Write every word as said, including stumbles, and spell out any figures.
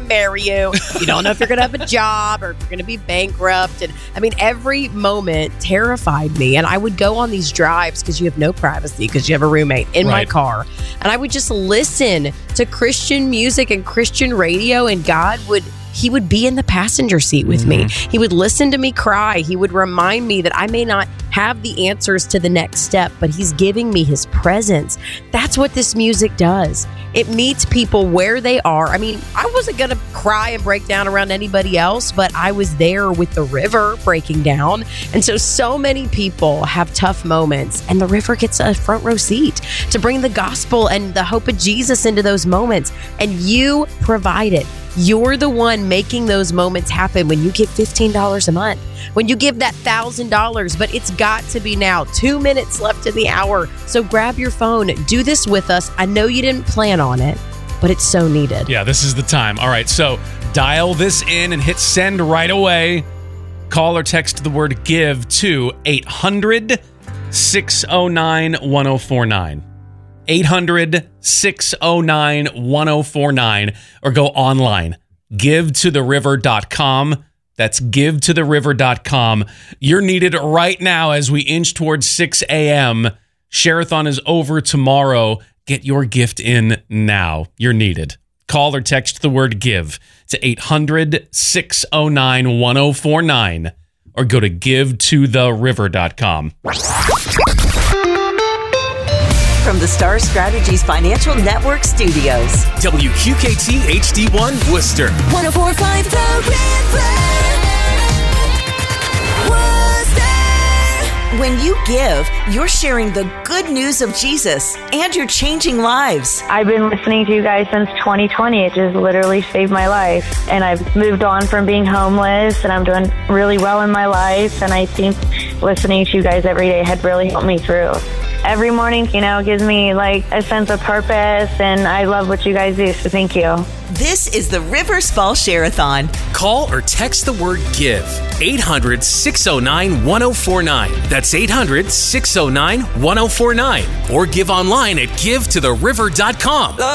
marry you. You don't know if you're going to have a job or if you're going to be bankrupt. And I mean, every moment terrified me. And I would go on these drives because you have no privacy because you have a roommate in right. my car. And I would just listen to Christian music and Christian radio, and God would He would be in the passenger seat with mm-hmm. me. He would listen to me cry. He would remind me that I may not have the answers to the next step, but he's giving me his presence. That's what this music does. It meets people where they are. I mean, I wasn't going to cry and break down around anybody else, but I was there with the river breaking down. And so, so many people have tough moments, and the river gets a front row seat to bring the gospel and the hope of Jesus into those moments. And you provide it. You're the one making those moments happen when you give fifteen dollars a month, when you give that one thousand dollars, but it's got to be now. Two minutes left in the hour. So grab your phone. Do this with us. I know you didn't plan on it, but it's so needed. Yeah, this is the time. All right, so dial this in and hit send right away. Call or text the word GIVE to eight hundred, six oh nine, one oh four nine. eight hundred, six oh nine, one oh four nine, or go online, give to the river dot com. That's give to the river dot com. You're needed right now as we inch towards six a.m. Share-a-thon is over tomorrow. Get your gift in now. You're needed. Call or text the word GIVE to eight hundred, six oh nine, one oh four nine, or go to give to the river dot com. From the Star Strategies Financial Network studios. W Q K T H D one Worcester. one oh four point five The River. Worcester. When you give, you're sharing the good news of Jesus, and you're changing lives. I've been listening to you guys since twenty twenty. It just literally saved my life. And I've moved on from being homeless, and I'm doing really well in my life. And I think listening to you guys every day had really helped me through. Every morning, you know, gives me like a sense of purpose, and I love what you guys do, so thank you. This is the Rivers Fall Share-a-thon. Call or text the word GIVE. eight hundred, six oh nine, one oh four nine. That's eight hundred, six oh nine, one oh four nine. Or give online at give to the river dot com.